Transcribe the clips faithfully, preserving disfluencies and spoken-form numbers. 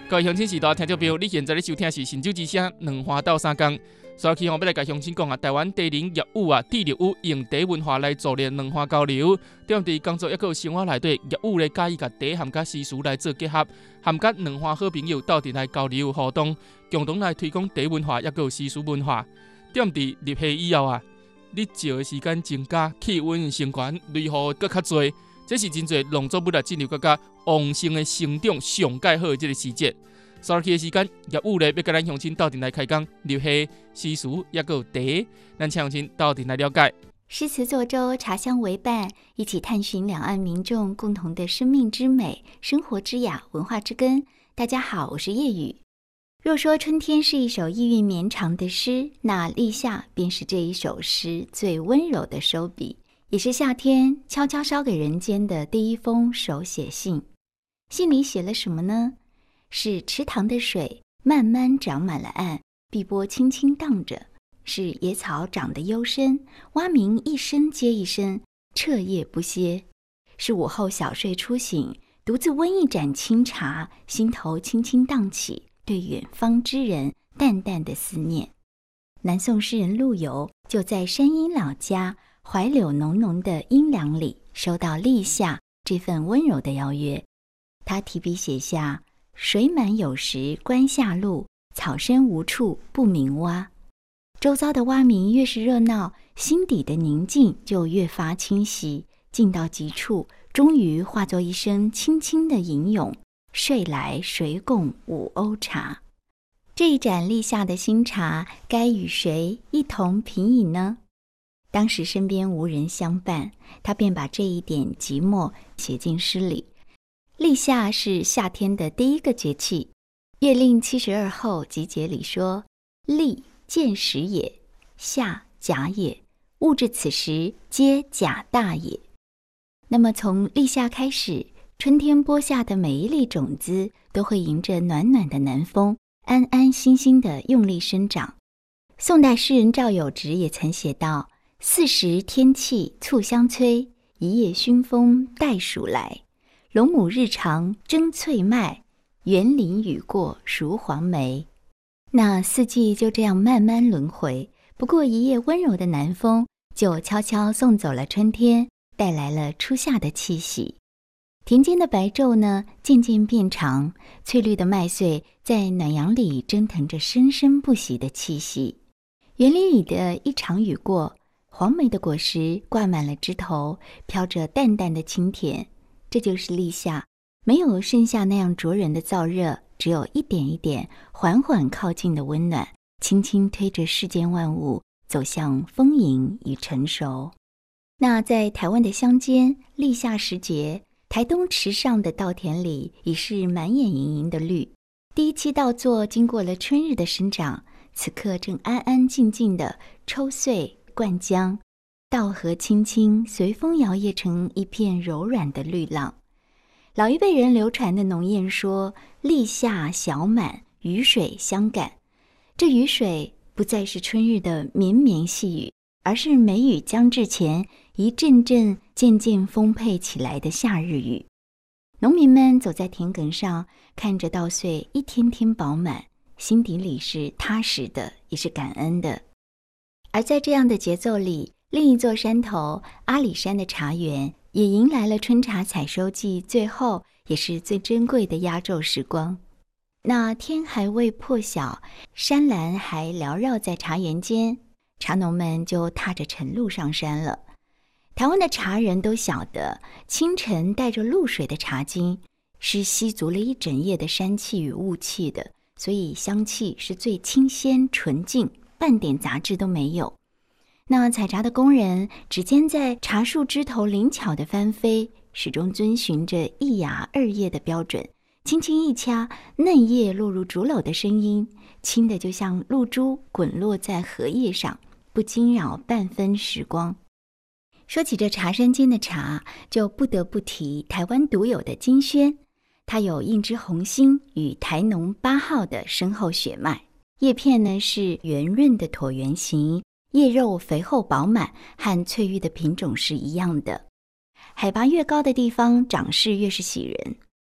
各位乡亲时代听众朋友，你现在咧收听是新酒之声两花斗三江。所以，我要来甲乡亲讲啊，台湾地灵业务啊、地热务用茶文化来助力两花交流。踮伫工作抑个生活内底，业务咧介意甲茶含甲习俗来做结合，含甲两花好朋友斗阵来交流互动，共同来推广茶文化抑个习俗文化。踮伫入夏以后啊，日照的时间增加，气温升悬，雷雨搁较多。这是真侪农作物来进入更加旺盛的生长上介好的这个时节。所以的时间，业务咧要甲咱乡亲斗阵来开讲入夏习俗，也有茶，咱请乡亲斗阵来了解。 诗词作舟，茶香为伴，一起探寻两岸民众共同的生命之美、生活之雅、文化之根。大家好，我是叶宇。若说春天是一首意蕴绵长的诗，那立夏便是这一首诗最温柔的收笔。也是夏天悄悄捎给人间的第一封手写信。信里写了什么呢？是池塘的水慢慢长满了岸，碧波轻轻荡着；是野草长得幽深，蛙鸣一声接一声，彻夜不歇；是午后小睡初醒，独自温一盏清茶，心头轻轻荡起对远方之人淡淡的思念。南宋诗人陆游就在山阴老家槐柳浓浓的阴凉里，收到立夏这份温柔的邀约。他提笔写下：水满有时关下路，草深无处不鸣蛙。周遭的蛙鸣越是热闹，心底的宁静就越发清晰，静到极处，终于化作一声轻轻的吟咏：睡来谁共五瓯茶。这一盏立夏的新茶，该与谁一同品饮呢？当时身边无人相伴，他便把这一点寂寞写进诗里。立夏是夏天的第一个节气，《乐令七十二候集解》里说：立，见时也；夏，甲也。物至此时，皆甲大也。那么从立夏开始，春天播下的每一粒种子都会迎着暖暖的南风，安安心心地用力生长。宋代诗人赵有直也曾写道：四时天气促相催，一夜熏风带暑来。龙母日长争翠麦，园林雨过熟黄梅。那四季就这样慢慢轮回，不过一夜温柔的南风就悄悄送走了春天，带来了初夏的气息。田间的白昼呢，渐渐变长，翠绿的麦穗在暖阳里蒸腾着生生不息的气息。园林里的一场雨过，黄梅的果实挂满了枝头，飘着淡淡的清甜。这就是立夏，没有盛夏那样灼人的燥热，只有一点一点缓缓靠近的温暖，轻轻推着世间万物走向丰盈与成熟。那在台湾的乡间，立夏时节，台东池上的稻田里已是满眼盈盈的绿。第一期稻作经过了春日的生长，此刻正安安静静的抽穗灌浆，稻禾轻轻随风摇曳成一片柔软的绿浪。老一辈人流传的农谚说：立夏小满，雨水相赶。这雨水不再是春日的绵绵细雨，而是梅雨将至前一阵阵渐渐丰沛起来的夏日雨。农民们走在田埂上，看着稻穗一天天饱满，心底里是踏实的，也是感恩的。而在这样的节奏里，另一座山头阿里山的茶园也迎来了春茶采收季最后也是最珍贵的压轴时光。那天还未破晓，山岚还缭绕在茶园间，茶农们就踏着晨露上山了。台湾的茶人都晓得，清晨带着露水的茶精是吸足了一整夜的山气与雾气的，所以香气是最清鲜纯净，半点杂质都没有。那采茶的工人指尖在茶树枝头灵巧地翻飞，始终遵循着一芽二叶的标准，轻轻一掐，嫩叶落入竹篓的声音，轻的就像露珠滚落在荷叶上，不惊扰半分时光。说起这茶山间的茶，就不得不提台湾独有的金萱，它有印支红心与台农八号的深厚血脉，叶片呢是圆润的椭圆形，叶肉肥厚饱满，和翠玉的品种是一样的。海拔越高的地方，长势越是喜人。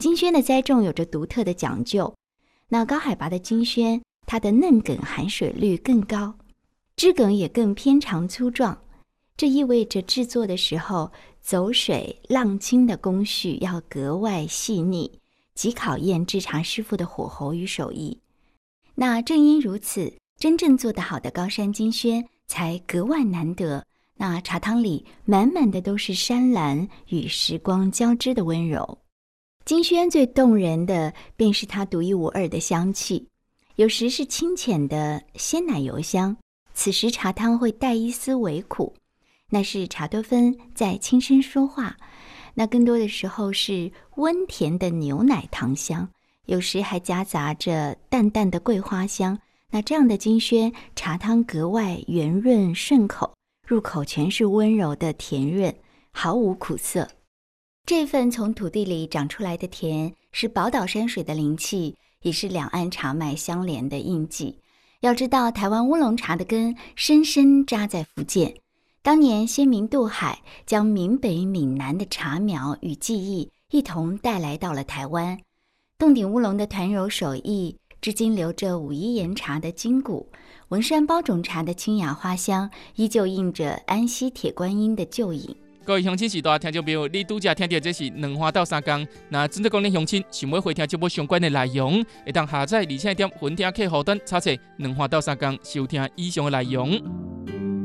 金萱的栽种有着独特的讲究。那高海拔的金萱，它的嫩梗含水率更高，枝梗也更偏长粗壮，这意味着制作的时候走水浪青的工序要格外细腻，极考验制茶师傅的火候与手艺。那正因如此，真正做得好的高山金萱才格外难得。那茶汤里满满的都是山岚与时光交织的温柔。金萱最动人的便是它独一无二的香气，有时是清浅的鲜奶油香，此时茶汤会带一丝微苦，那是茶多酚在轻声说话。那更多的时候是温甜的牛奶糖香，有时还夹杂着淡淡的桂花香。那这样的金萱茶汤格外圆润顺口，入口全是温柔的甜润，毫无苦涩。这份从土地里长出来的甜，是宝岛山水的灵气，也是两岸茶脉相连的印记。要知道，台湾乌龙茶的根深深扎在福建，当年先民渡海，将闽北闽南的茶苗与技艺一同带来到了台湾。洞顶乌龙的团揉手艺，至今留着武夷岩茶的筋骨，文山包种茶的清雅花香，依旧印着安溪铁观音的旧影。 各位乡亲时代听众朋友，你拄则听到这是两花到三工。那针对讲恁乡亲想要回听节目相关的内容，会当下载而且点分听客户端查册两花到三工收听以上的内容。